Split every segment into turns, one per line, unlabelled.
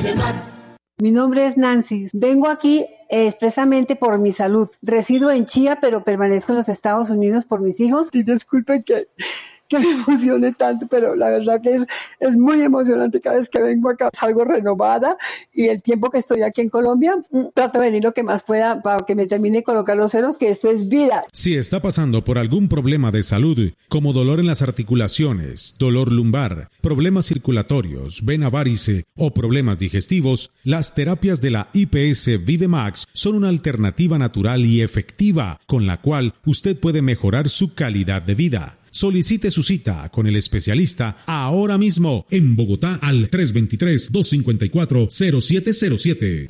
Vive Max.
Mi nombre es Nancy. Vengo aquí expresamente por mi salud. Resido en Chía, pero permanezco en los Estados Unidos por mis hijos. Y disculpen que me emocione tanto, pero la verdad que es muy emocionante cada vez que vengo acá. Salgo renovada y el tiempo que estoy aquí en Colombia, trato de venir lo que más pueda para que me termine de colocar los ceros, que esto es vida.
Si está pasando por algún problema de salud, como dolor en las articulaciones, dolor lumbar, problemas circulatorios, vena varice o problemas digestivos, las terapias de la IPS Vive Max son una alternativa natural y efectiva con la cual usted puede mejorar su calidad de vida. Solicite su cita con el especialista ahora mismo en Bogotá al 323-254-0707.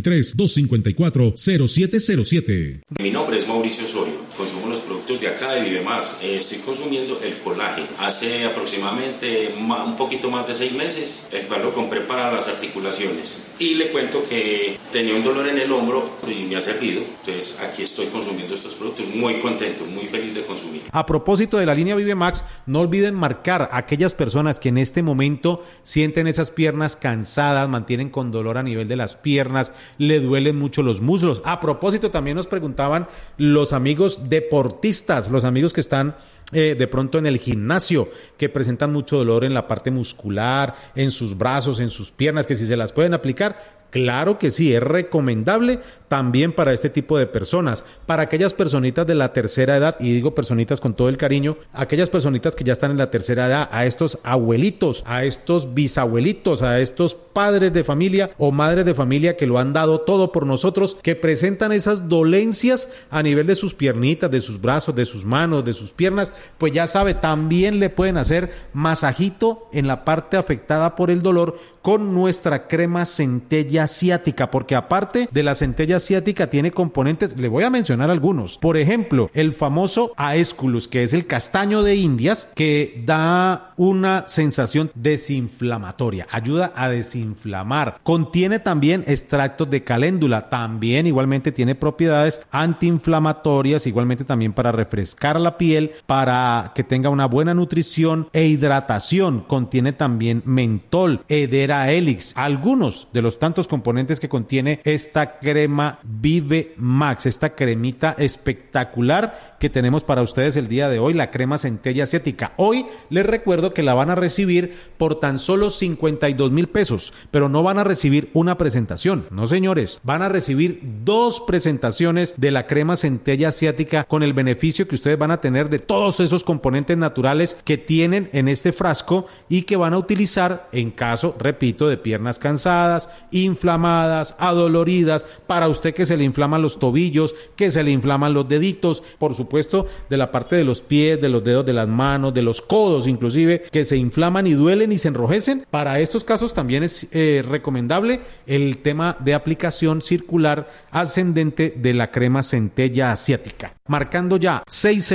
323-254-0707.
Mi nombre es Mauricio Osorio. Consumo los productos de acá de Vive Más. Estoy consumiendo el colágeno. Hace aproximadamente un poquito más de 6 meses, el cual lo compré para las articulaciones. Y le cuento que tenía un dolor en el hombro y me ha servido. Entonces aquí estoy consumiendo estos productos muy contento, muy feliz de consumir.
A propósito de la línea Vive Max, no olviden marcar a aquellas personas que en este momento sienten esas piernas cansadas, mantienen con dolor a nivel de las piernas, le duelen mucho los muslos. A propósito, también nos preguntaban los amigos deportistas, los amigos que están de pronto en el gimnasio, que presentan mucho dolor en la parte muscular, en sus brazos, en sus piernas, que si se las pueden aplicar. Claro que sí, es recomendable también para este tipo de personas, para aquellas personitas de la tercera edad, y digo personitas con todo el cariño, aquellas personitas que ya están en la tercera edad, a estos abuelitos, a estos bisabuelitos, a estos padres de familia o madres de familia que lo han dado todo por nosotros, que presentan esas dolencias a nivel de sus piernitas, de sus brazos, de sus manos, de sus piernas, pues ya sabe, también le pueden hacer masajito en la parte afectada por el dolor con nuestra crema centella asiática, porque aparte de la centella asiática tiene componentes, le voy a mencionar algunos, por ejemplo, el famoso Aesculus, que es el castaño de Indias, que da una sensación desinflamatoria, ayuda a desinflamar, contiene también extractos de caléndula, también igualmente tiene propiedades antiinflamatorias, igualmente también para refrescar la piel, para que tenga una buena nutrición e hidratación, contiene también mentol, edera helix, algunos de los tantos componentes que contiene esta crema Vive Max, esta cremita espectacular que tenemos para ustedes el día de hoy, la crema centella asiática. Hoy les recuerdo que la van a recibir por tan solo 52,000 pesos, pero no van a recibir una presentación, no señores, van a recibir 2 presentaciones de la crema centella asiática con el beneficio que ustedes van a tener de todos esos componentes naturales que tienen en este frasco y que van a utilizar en caso, repito, de piernas cansadas, inflamadas, adoloridas, para usted que se le inflaman los tobillos, que se le inflaman los deditos, por supuesto de la parte de los pies, de los dedos de las manos, de los codos inclusive, que se inflaman y duelen y se enrojecen. Para estos casos también es recomendable el tema de aplicación circular ascendente de la crema centella asiática. Marcando ya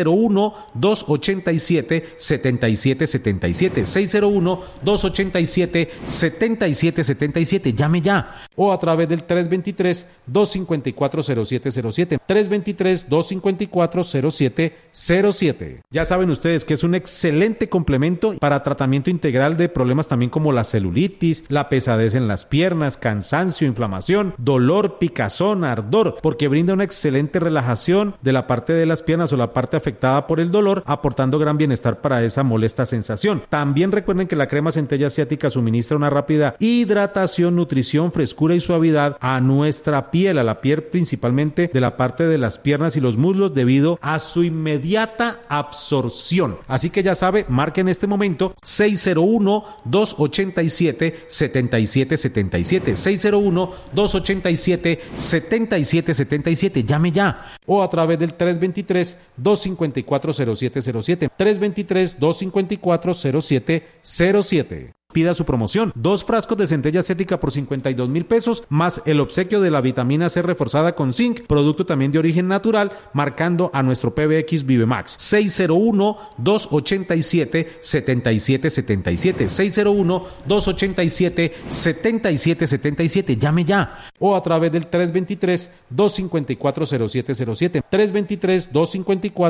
601-287-7777, 601-287-7777, llame ya, o a través del 323-254-0707, 323-254-0707. Ya saben ustedes que es un excelente complemento para tratamiento integral de problemas también como la celulitis, la pesadez en las piernas, cansancio, inflamación, dolor, picazón, ardor, porque brinda una excelente relajación de la parte de las piernas o la parte afectada por el dolor, aportando gran bienestar para esa molesta sensación. También recuerden que la crema centella asiática suministra una rápida hidratación, nutrición, frescura y suavidad a nuestra piel, a la piel principalmente de la parte de las piernas y los muslos debido a su inmediata absorción. Así que ya sabe, marque en este momento 601-287-7777, 601-287-7777, llame ya, o a través del 323-254-0707, 323-254-0707. Pida su promoción, 2 frascos de centella asiática por 52,000 pesos, más el obsequio de la vitamina C reforzada con zinc, producto también de origen natural, marcando a nuestro PBX Vive Max. 601-287-7777, 601-287-7777, llame ya, o a través del 323-254-0707,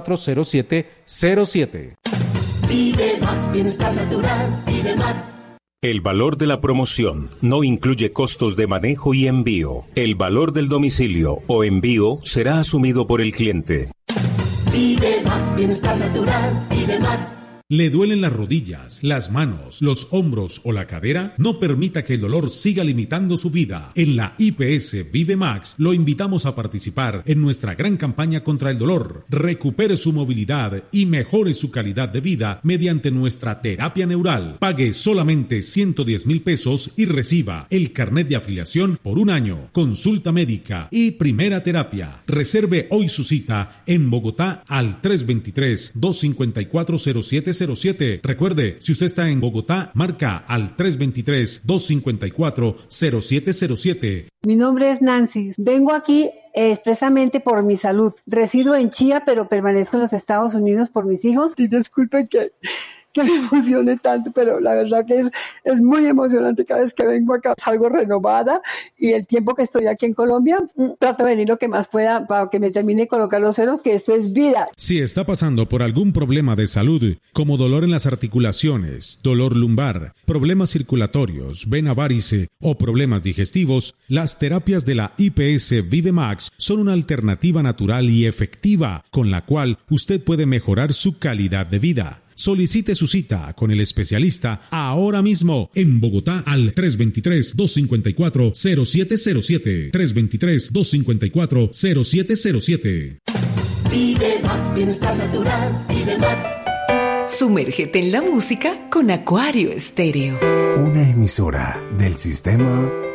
323-254-0707.
Vive Max, bienestar natural, Vive Max. El valor de la promoción no incluye costos de manejo y envío. El valor del domicilio o envío será asumido por el cliente.
Vive Max, bienestar natural, Vive Max.
¿Le duelen las rodillas, las manos, los hombros o la cadera? No permita que el dolor siga limitando su vida. En la IPS Vive Max lo invitamos a participar en nuestra gran campaña contra el dolor. Recupere su movilidad y mejore su calidad de vida mediante nuestra terapia neural. Pague solamente 110,000 pesos y reciba el carnet de afiliación por un año, consulta médica y primera terapia. Reserve hoy su cita en Bogotá al 323-254-0707. Recuerde, si usted está en Bogotá, marca al 323-254-0707.
Mi nombre es Nancy. Vengo aquí expresamente por mi salud. Resido en Chía, pero permanezco en los Estados Unidos por mis hijos. Y disculpen que me emocione tanto, pero la verdad que es muy emocionante cada vez que vengo acá. Salgo renovada y el tiempo que estoy aquí en Colombia, trato de venir lo que más pueda para que me termine de colocar los ceros, que esto es vida.
Si está pasando por algún problema de salud, como dolor en las articulaciones, dolor lumbar, problemas circulatorios, vena varice o problemas digestivos, las terapias de la IPS Vive Max son una alternativa natural y efectiva con la cual usted puede mejorar su calidad de vida. Solicite su cita con el especialista ahora mismo en Bogotá al 323-254-0707. 323-254-0707.
Vive Max, bienestar natural, Vive Max.
Sumérgete en la música con Acuario Estéreo.
Una emisora del sistema